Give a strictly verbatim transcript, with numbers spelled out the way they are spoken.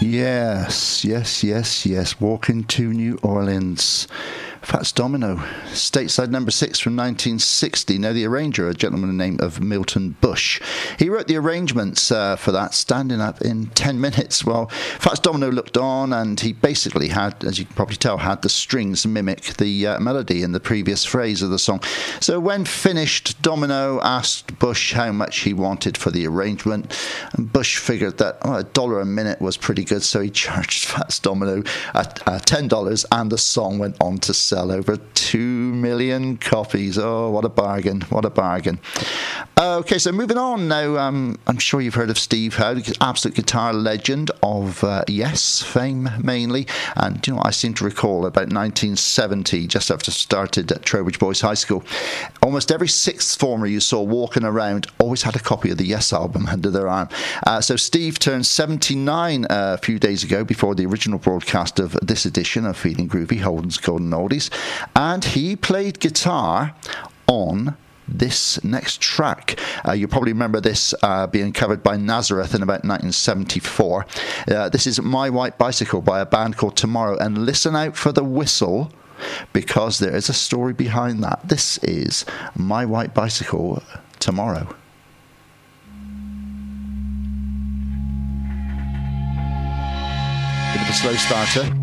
Yes, yes, yes, yes. Walking to New Orleans. Fats Domino, stateside number six from nineteen sixty. Now, the arranger, a gentleman named of Milton Bush, he wrote the arrangements uh, for that, standing up in ten minutes. Well, Fats Domino looked on, and he basically had, as you can probably tell, had the strings mimic the uh, melody in the previous phrase of the song. So when finished, Domino asked Bush how much he wanted for the arrangement, and Bush figured that oh, a dollar a minute was pretty good, so he charged Fats Domino at uh, ten dollars, and the song went on to sell over two million copies. Oh, what a bargain, what a bargain. Okay, so moving on now, um, I'm sure you've heard of Steve Howe, the absolute guitar legend of uh, Yes fame mainly, and you know, I seem to recall about nineteen seventy, just after I started at Trowbridge Boys High School, almost every sixth former you saw walking around always had a copy of the Yes album under their arm. Uh, so Steve turned seventy-nine uh, a few days ago, before the original broadcast of this edition of Feeling Groovy, Holden's Golden Oldies, and he played guitar on this next track. Uh, you'll probably remember this uh, being covered by Nazareth in about nineteen seventy-four. Uh, this is My White Bicycle by a band called Tomorrow, and listen out for the whistle, because there is a story behind that. This is My White Bicycle, Tomorrow. Bit of a slow starter.